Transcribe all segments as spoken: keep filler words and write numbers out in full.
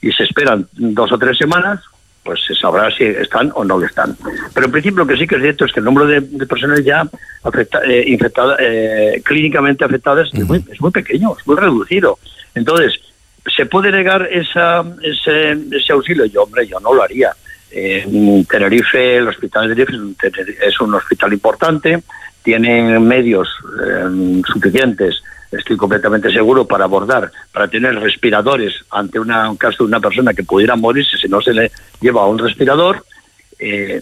y se esperan dos o tres semanas, pues se sabrá si están o no lo están. Pero en principio lo que sí que es cierto es que el número de, de personas ya afecta, eh, infectadas, eh, clínicamente afectadas, uh-huh. es, muy, es muy pequeño, es muy reducido. Entonces, ¿se puede negar esa, ese, ese auxilio? Yo, hombre, yo no lo haría. En Tenerife, el hospital de Tenerife es un hospital importante, tiene medios eh, suficientes, estoy completamente seguro, para abordar, para tener respiradores ante una, un caso de una persona que pudiera morirse si no se le lleva a un respirador. Eh,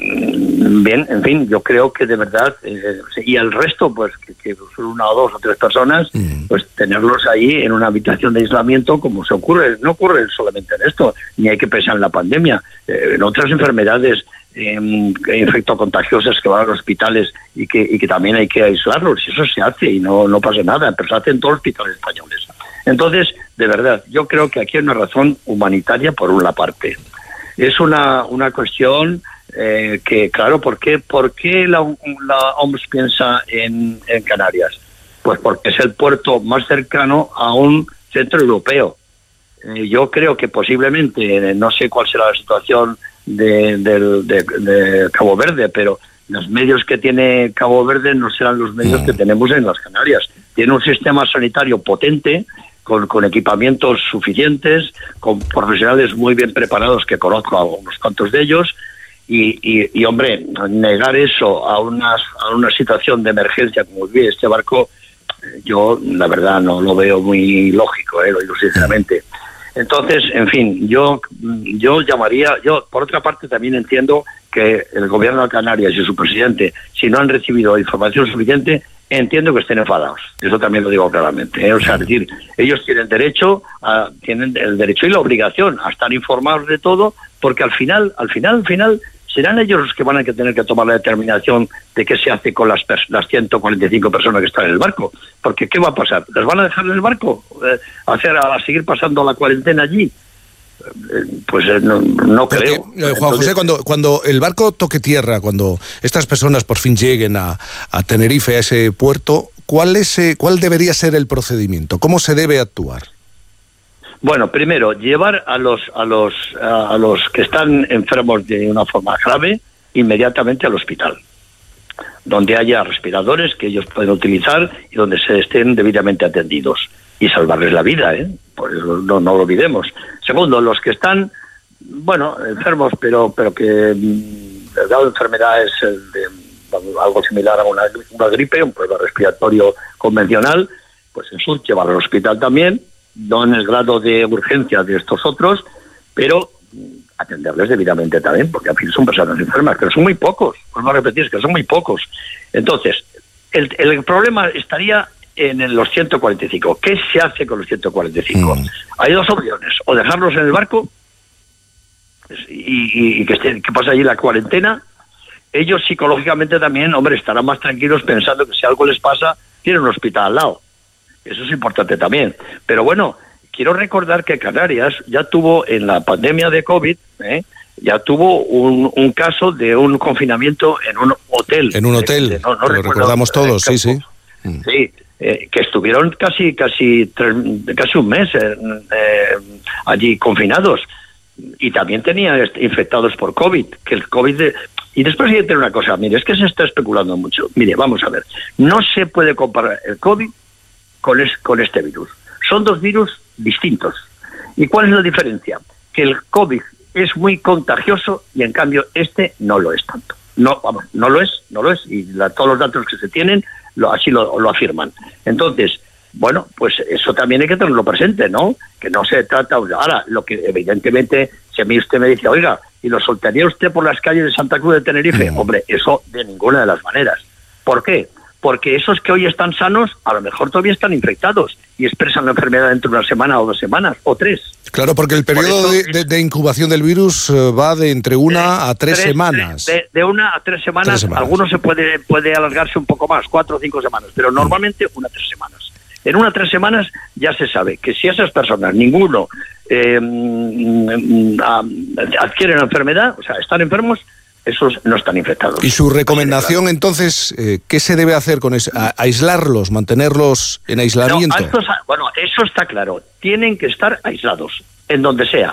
bien, en fin, yo creo que de verdad, eh, y el resto, pues que, que son una o dos o tres personas, mm. pues tenerlos ahí en una habitación de aislamiento, como se ocurre, no ocurre solamente en esto, ni hay que pensar en la pandemia, eh, en otras enfermedades eh, infectocontagiosas que van a los hospitales y que, y que también hay que aislarlos, y eso se hace y no, no pasa nada, pero se hace en todos los hospitales españoles. Entonces, de verdad, yo creo que aquí hay una razón humanitaria por una parte. Es una, una cuestión eh, que, claro, ¿por qué, por qué la, la O M S piensa en, en Canarias? Pues porque es el puerto más cercano a un centro europeo. Eh, yo creo que posiblemente, eh, no sé cuál será la situación de, de, de, de Cabo Verde, pero los medios que tiene Cabo Verde no serán los medios que tenemos en las Canarias. Tiene un sistema sanitario potente, Con, con equipamientos suficientes, con profesionales muy bien preparados, que conozco a unos cuantos de ellos, y, y, y hombre, negar eso a, unas, a una situación de emergencia como vive este barco, yo la verdad no lo veo muy lógico, eh, lo digo sinceramente. Entonces, en fin, yo yo llamaría, yo por otra parte también entiendo que el gobierno de Canarias y su presidente, si no han recibido información suficiente, entiendo que estén enfadados. Eso también lo digo claramente, ¿eh? O sea, es decir, ellos tienen derecho, a, tienen el derecho y la obligación a estar informados de todo, porque al final, al final, al final, serán ellos los que van a tener que tomar la determinación de qué se hace con las, las ciento cuarenta y cinco personas que están en el barco. Porque ¿qué va a pasar? ¿Les van a dejar en el barco? Eh, hacer a, a seguir pasando la cuarentena allí? Pues no, no creo. Que, eh, Juan José, cuando, cuando el barco toque tierra, cuando estas personas por fin lleguen a, a Tenerife, a ese puerto, ¿cuál es, eh, cuál debería ser el procedimiento? ¿Cómo se debe actuar? Bueno, primero, llevar a los, a los, a los que están enfermos de una forma grave inmediatamente al hospital, donde haya respiradores que ellos pueden utilizar y donde se estén debidamente atendidos, y salvarles la vida, ¿eh? Por eso no, no lo olvidemos. Segundo, los que están, bueno, enfermos, pero pero que dado enfermedades de algo similar a una, una gripe, un problema respiratorio convencional, pues eso, llevarlo al hospital también, no en el grado de urgencia de estos otros, pero atenderles debidamente también, porque al fin son personas enfermas, pero son muy pocos, vuelvo a repetir, es que son muy pocos. Entonces, el, el problema estaría en los ciento cuarenta y cinco. ¿Qué se hace con los ciento cuarenta y cinco? Mm. Hay dos opciones: o dejarlos en el barco y, y que, estén, que pase allí la cuarentena. Ellos psicológicamente también, hombre, estarán más tranquilos pensando que si algo les pasa, tienen un hospital al lado. Eso es importante también. Pero bueno, quiero recordar que Canarias ya tuvo, en la pandemia de COVID, ¿eh? ya tuvo un, un caso de un confinamiento en un hotel. En un hotel, eh, no, no lo recordamos todos, sí, sí. Sí. Eh, que estuvieron casi casi tres, casi un mes eh, eh, allí confinados, y también tenían infectados por COVID, que el COVID de... y después hay que tener una cosa, mire, es que se está especulando mucho. Mire, vamos a ver, no se puede comparar el COVID con, es, con este virus, son dos virus distintos. ¿Y cuál es la diferencia? Que el COVID es muy contagioso y en cambio este no lo es tanto. No, vamos, no lo es, no lo es, y la, todos los datos que se tienen Lo, así lo, lo afirman. Entonces, bueno, pues eso también hay que tenerlo presente, ¿no? Que no se trata... Ahora, lo que evidentemente, si a mí usted me dice, oiga, ¿y lo soltaría usted por las calles de Santa Cruz de Tenerife? Mm. Hombre, eso de ninguna de las maneras. ¿Por qué? Porque esos que hoy están sanos, a lo mejor todavía están infectados y expresan la enfermedad dentro de una semana o dos semanas, o tres. Claro, porque el periodo por eso, de, de, de incubación del virus va de entre una a tres, tres semanas. De, de una a tres semanas, tres semanas. Algunos se puede, puede alargarse un poco más, cuatro o cinco semanas, pero normalmente una a tres semanas. En una a tres semanas ya se sabe que si esas personas, ninguno, eh, adquieren la enfermedad, o sea, están enfermos, esos no están infectados. ¿Y su recomendación, entonces, eh, qué se debe hacer con eso? A, aislarlos, mantenerlos en aislamiento? No, estos, bueno, eso está claro. Tienen que estar aislados, en donde sea.